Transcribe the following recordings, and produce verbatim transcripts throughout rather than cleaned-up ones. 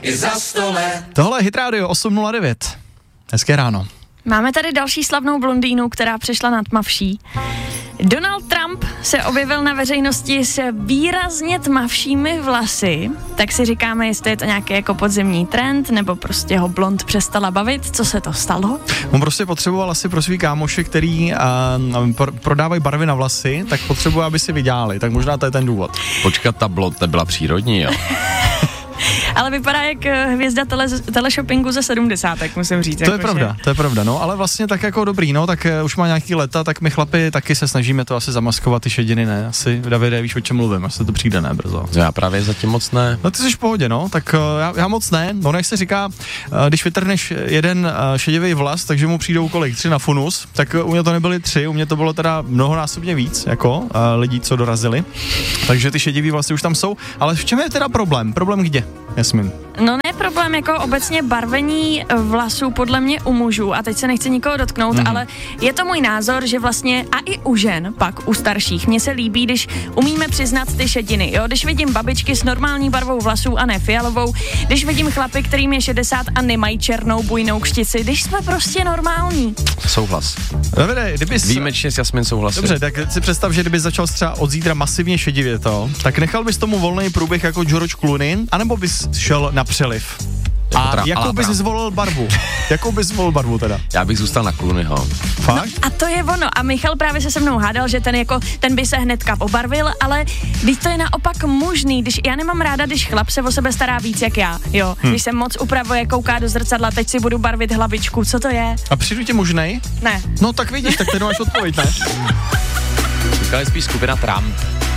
i za sto let. Tohle je Hit Radio osm nula devět. Hezké ráno. Máme tady další slavnou blondýnu, která přešla nad tmavší. Donald Trump se objevil na veřejnosti s výrazně tmavšími vlasy, tak si říkáme, jestli je to nějaký jako podzimní trend, nebo prostě ho blond přestala bavit, co se to stalo? On prostě potřeboval asi pro svý kámoše, který uh, pr- prodávají barvy na vlasy, tak potřebuje, aby si vydělali, tak možná to je ten důvod. Počkat, ta blond nebyla přírodní, jo? Ale vypadá jak hvězda tele, teleshoppingu ze sedmdesátek, musím říct. To je pravda, to je pravda, no, ale vlastně tak jako dobrý, no, tak uh, už má nějaký leta, tak my chlapi taky se snažíme to asi zamaskovat, ty šediny, ne, asi, Davide, víš, o čem mluvím, asi to přijde, ne, brzo. Já právě zatím moc ne. No ty jsi v pohodě, no, tak uh, já, já moc ne, no, jak se říká, uh, když vytrhneš jeden uh, šedivý vlas, takže mu přijdou kolik, tři na funus, tak uh, u mě to nebyly tři, u mě to bylo teda mnohonásobně víc, jako uh, lidí, co dorazili, takže ty šedivý vlasy už tam jsou, ale v čem je teda problém, problém kde? Jasmin. No ne problém jako obecně barvení vlasů podle mě u mužů, a teď se nechci nikoho dotknout, mm-hmm. ale je to můj názor, že vlastně a i u žen, pak u starších, mně se líbí, když umíme přiznat ty šediny, jo, když vidím babičky s normální barvou vlasů a ne fialovou, když vidím chlapy, kterým je šedesát a nemají černou bujnou kštici, když jsme prostě normální. Souhlas. Davide, kdybys... Výjimečně s Jasmin souhlasím. Dobře, tak si představ, že kdybys začal třeba od zítra masivně šedivě to, tak nechal bys tomu volný průběh jako George Clooney, anebo bys šel na přeliv? Jako A tra- jakou bys zvolil barvu? Jakou bys zvolil barvu teda? Já bych zůstal na Clooneyho. Fakt? No a to je ono. A Michal právě se se mnou hádal, že ten jako, ten by se hnedka pobarvil, ale když to je naopak možný, když já nemám ráda, když chlap se o sebe stará víc jak já, jo. Hmm. Když se moc upravuje, kouká do zrcadla, teď si budu barvit hlavičku, co to je? A přijdu ti možnej? Ne. No tak vidíš, tak ty máš odpověď, ne? Říkal je spíš skupina Trump.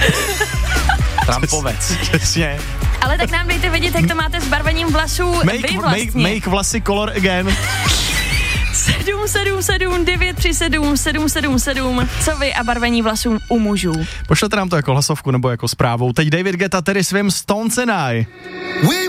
Trumpovec. Přesně. Ale tak nám dejte vědět, jak to máte s barvením vlasů Make, vy vlastně. make, make vlasy color again. sedm sedm sedm devět tři sedm sedm sedm sedm. Co vy a barvení vlasů u mužů? Pošlete nám to jako hlasovku nebo jako zprávou. Teď David Guetta tedy svým Stones and I.